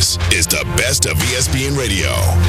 This is the best of ESPN Radio.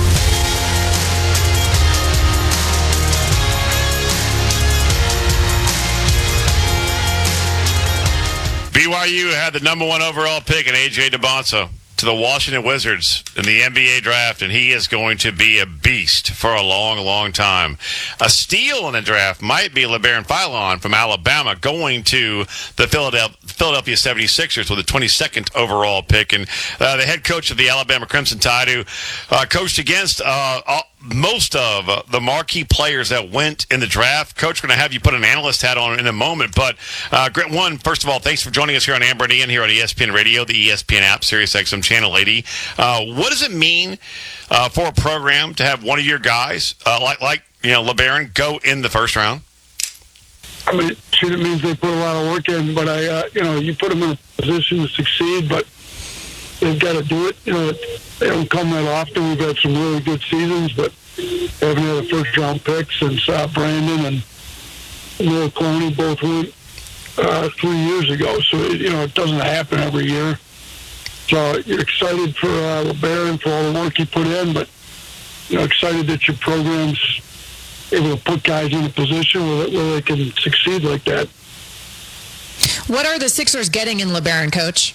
BYU had the number 1 overall pick in A.J. DeBonsa to the Washington Wizards in the NBA draft, and he is going to be a beast for a long, long time. A steal in the draft might be LeBaron Philon from Alabama going to the Philadelphia 76ers with the 22nd overall pick. And the head coach of the Alabama Crimson Tide, who coached against most of the marquee players that went in the draft. Coach, we're going to have you put an analyst hat on in a moment. But, first of all, thanks for joining us here on Amber and Ian here on ESPN Radio, the ESPN app, SiriusXM Channel 80. What does it mean for a program to have one of your guys, like LeBaron, go in the first round? I mean, it means they put a lot of work in, but you put them in a position to succeed, but they've got to do it. They don't come that often. We've had some really good seasons, but they haven't had a first-round pick since Brandon and Noah Clowney both went 3 years ago. So, it doesn't happen every year. So you're excited for LeBaron for all the work he put in, but excited that your program's able to put guys in a position where they can succeed like that. What are the Sixers getting in LeBaron, Coach?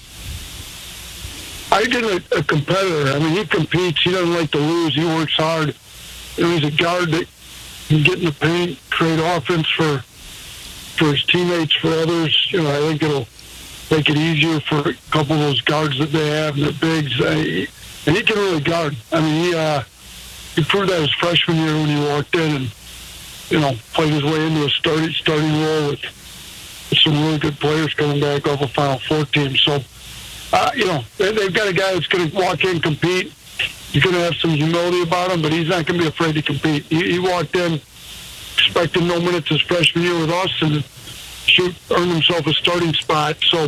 I get a competitor. I mean, he competes. He doesn't like to lose. He works hard. He's a guard that can get in the paint, create offense for his teammates, for others. I think it'll make it easier for a couple of those guards that they have and the bigs. And he can really guard. I mean, he proved that his freshman year when he walked in and, played his way into a starting role with some really good players coming back off a Final Four team. So, they've got a guy that's going to walk in, compete. He's going to have some humility about him, but he's not going to be afraid to compete. He walked in expecting no minutes his freshman year with us and earned himself a starting spot. So,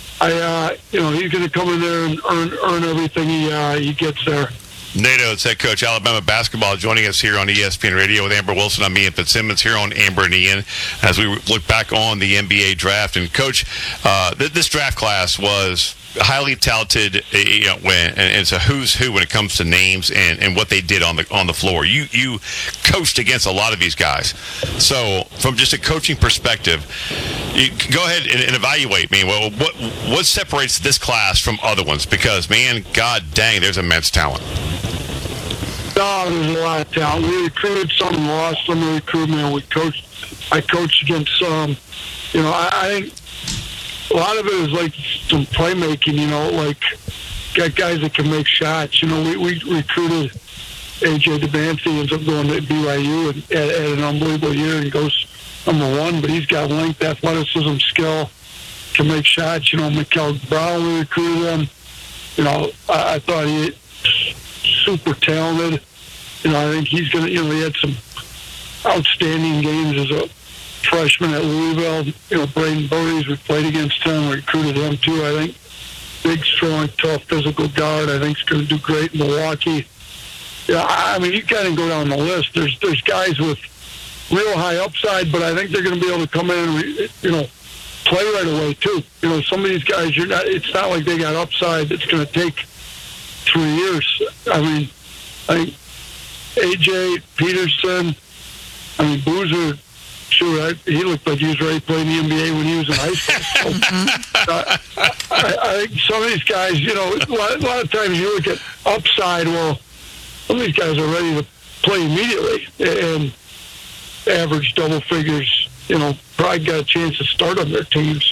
he's going to come in there and earn everything he gets there. Nate Oates, head coach, Alabama basketball, joining us here on ESPN Radio with Amber Wilson. I'm Ian Fitzsimmons here on Amber and Ian as we look back on the NBA draft. And, Coach, this draft class was highly touted, and it's a who's who when it comes to names and what they did on the floor. You coached against a lot of these guys. So, from just a coaching perspective, you go ahead and evaluate me. Well, what separates this class from other ones? Because, man, God dang, there's immense talent. No, there's a lot of talent. We recruited some and lost some of the recruitment. I coached against some. I think a lot of it is like some playmaking, like got guys that can make shots. We recruited A.J. DeBancy, ends up going to BYU and had an unbelievable year and goes number 1, but he's got length, athleticism, skill, can make shots. Mikel Brown, we recruited him. I thought he super talented. I think he's going to, he had some outstanding games as a freshman at Louisville. Braden Burries, we played against him, we recruited him too, I think. Big, strong, tough, physical guard. I think he's going to do great in Milwaukee. I mean, you kind of go down the list. There's guys with real high upside, but I think they're going to be able to come in and, play right away too. Some of these guys, it's not like they got upside that's going to take 3 years. I mean, I think A.J. Peterson, Boozer, sure, he looked like he was ready to play in the NBA when he was in high school. So, I think some of these guys, a lot of times you look at upside, well, some of these guys are ready to play immediately and average double figures, probably got a chance to start on their team.